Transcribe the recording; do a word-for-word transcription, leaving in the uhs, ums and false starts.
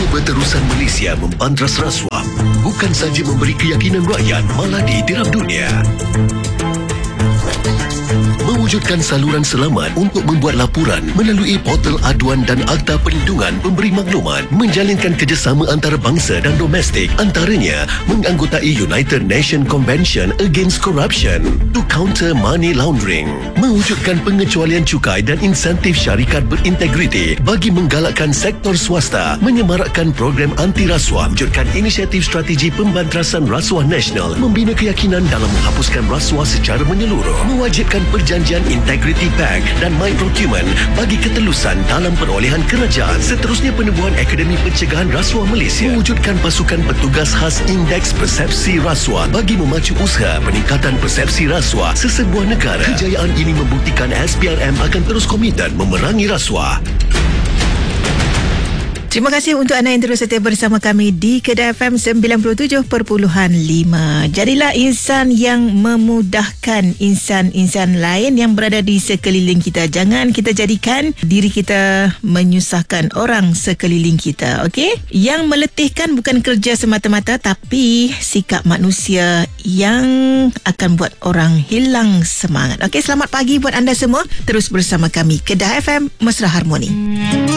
Keberterusan Malaysia membantras rasuah bukan saja memberi keyakinan rakyat, malah ditiram dunia. Mewujudkan saluran selamat untuk membuat laporan melalui portal aduan dan Akta Perlindungan Pemberi Maklumat, menjalinkan kerjasama antarabangsa dan domestik, antaranya menganggotai United Nations Convention Against Corruption to counter money laundering, mewujudkan pengecualian cukai dan insentif syarikat berintegriti bagi menggalakkan sektor swasta, menyemarakkan program anti rasuah, mewujudkan inisiatif strategi pembantrasan rasuah nasional, membina keyakinan dalam menghapuskan rasuah secara menyeluruh, mewajibkan perjanjian Integrity Pact dan My Procurement bagi ketelusan dalam perolehan kerajaan. Seterusnya, penubuhan Akademi Pencegahan Rasuah Malaysia, mewujudkan pasukan petugas khas Indeks Persepsi Rasuah bagi memacu usaha peningkatan persepsi rasuah sesebuah negara. Kejayaan ini membuktikan S P R M akan terus komited memerangi rasuah. Terima kasih untuk anda yang terus setia bersama kami di Kedah F M sembilan puluh tujuh perpuluhan lima. Jadilah insan yang memudahkan insan-insan lain yang berada di sekeliling kita. Jangan kita jadikan diri kita menyusahkan orang sekeliling kita, okey? Yang meletihkan bukan kerja semata-mata, tapi sikap manusia yang akan buat orang hilang semangat. Okey, selamat pagi buat anda semua. Terus bersama kami Kedah F M, Mesra Harmoni.